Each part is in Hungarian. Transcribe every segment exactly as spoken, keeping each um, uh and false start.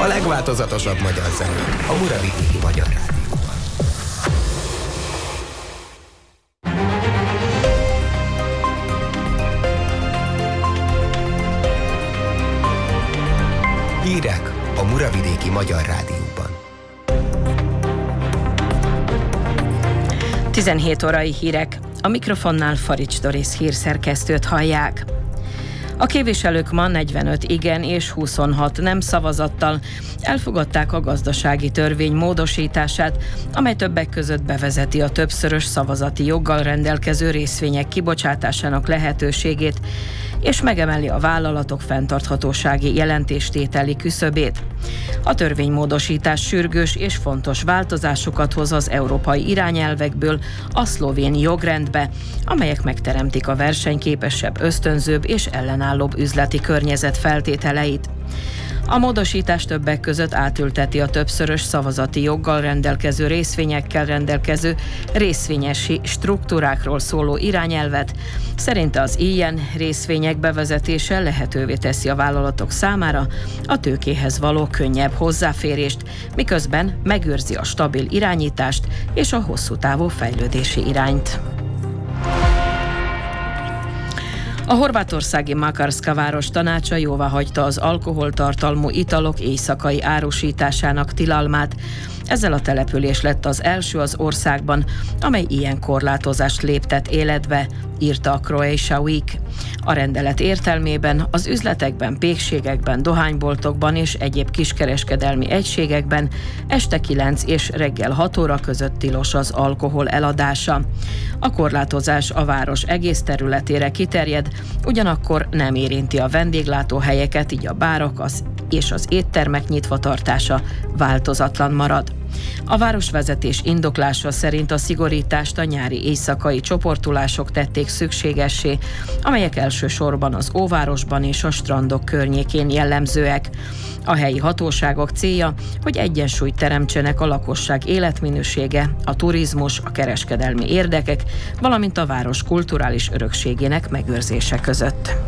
A legváltozatosabb magyar zene a Muravidéki Magyar Rádióban. Hírek a Muravidéki Magyar Rádióban. tizenhét órai hírek. A mikrofonnál Farics Doris hírszerkesztőt hallják. A képviselők ma negyvenöt igen és huszonhat nem szavazattal elfogadták a gazdasági törvény módosítását, amely többek között bevezeti a többszörös szavazati joggal rendelkező részvények kibocsátásának lehetőségét, és megemeli a vállalatok fenntarthatósági jelentéstételi küszöbét. A törvénymódosítás sürgős és fontos változásokat hoz az európai irányelvekből a szlovén jogrendbe, amelyek megteremtik a versenyképesebb, ösztönzőbb és ellenállóbb üzleti környezet feltételeit. A módosítás többek között átülteti a többszörös szavazati joggal rendelkező részvényekkel rendelkező részvényesi struktúrákról szóló irányelvet. Szerinte az ilyen részvények bevezetése lehetővé teszi a vállalatok számára a tőkéhez való könnyebb hozzáférést, miközben megőrzi a stabil irányítást és a hosszú távú fejlődési irányt. A horvátországi Makarska város tanácsa jóváhagyta az alkoholtartalmú italok éjszakai árusításának tilalmát. Ezzel a település lett az első az országban, amely ilyen korlátozást léptet életbe, írta a Croatia Week. A rendelet értelmében az üzletekben, pékségekben, dohányboltokban és egyéb kiskereskedelmi egységekben este kilenc és reggel hat óra között tilos az alkohol eladása. A korlátozás a város egész területére kiterjed, ugyanakkor nem érinti a vendéglátóhelyeket, így a bárok az és az éttermek nyitva tartása változatlan marad. A városvezetés indoklása szerint a szigorítást a nyári éjszakai csoportulások tették szükségessé, amelyek elsősorban az óvárosban és a strandok környékén jellemzőek. A helyi hatóságok célja, hogy egyensúlyt teremtsenek a lakosság életminősége, a turizmus, a kereskedelmi érdekek, valamint a város kulturális örökségének megőrzése között.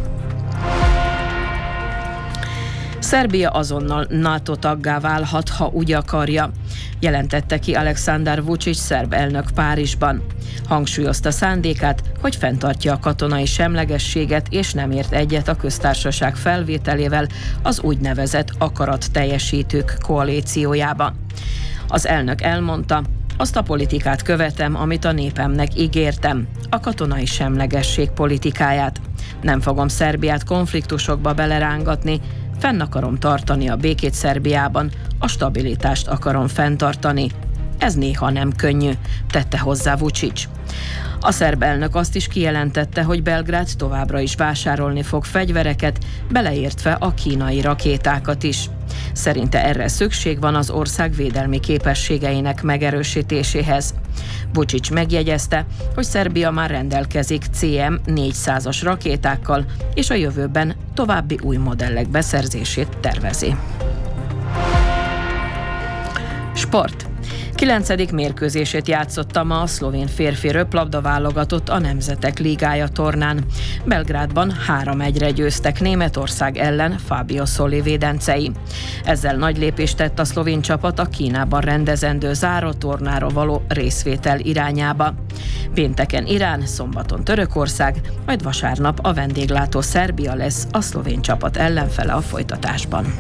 Szerbia azonnal NATO taggá válhat, ha úgy akarja, jelentette ki Aleksandar Vučić szerb elnök Párizsban. Hangsúlyozta szándékát, hogy fenntartja a katonai semlegességet és nem ért egyet a köztársaság felvételével az úgynevezett akaratteljesítők koalíciójába. Az elnök elmondta, azt a politikát követem, amit a népemnek ígértem, a katonai semlegesség politikáját. Nem fogom Szerbiát konfliktusokba belerángatni, fenn akarom tartani a békét Szerbiában, a stabilitást akarom fenntartani. Ez néha nem könnyű, tette hozzá Vučić. A szerb elnök azt is kijelentette, hogy Belgrád továbbra is vásárolni fog fegyvereket, beleértve a kínai rakétákat is. Szerinte erre szükség van az ország védelmi képességeinek megerősítéséhez. Vučić megjegyezte, hogy Szerbia már rendelkezik cé em négyszázas rakétákkal, és a jövőben további új modellek beszerzését tervezi. Sport. Kilencedik mérkőzését játszotta ma a szlovén férfi röplabda válogatott a Nemzetek Ligája tornán. Belgrádban három egyre győztek Németország ellen Fabio Soli védencei. Ezzel nagy lépést tett a szlovén csapat a Kínában rendezendő záró tornára való részvétel irányába. Pénteken Irán, szombaton Törökország, majd vasárnap a vendéglátó Szerbia lesz a szlovén csapat ellenfele a folytatásban.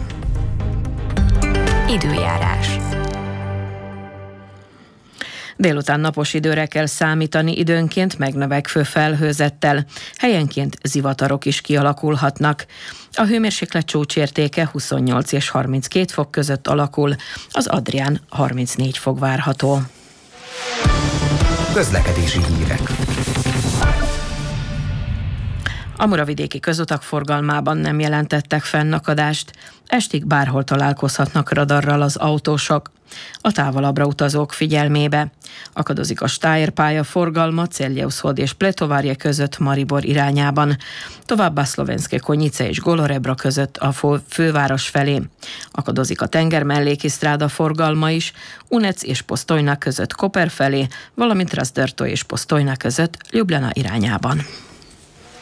Időjárás. Délután napos időre kell számítani, időnként megnövekvő felhőzettel. Helyenként zivatarok is kialakulhatnak. A hőmérséklet csúcsértéke huszonnyolc és harminckét fok között alakul, az Adrián harmincnégy fok várható. Közlekedési hírek. A muravidéki közutak forgalmában nem jelentettek fennakadást, estig bárhol találkozhatnak radarral az autósok. A távolabbra utazók figyelmébe akadozik a Steyr pálya forgalma Celjeushold és Pletovarje között Maribor irányában, továbbá Szlovenské Konjice és Golorebra között a főváros felé. Akadozik a tengermelléki stráda forgalma is Unec és Postojna között Koper felé, valamint Razdrto és Postojna között Ljubljana irányában.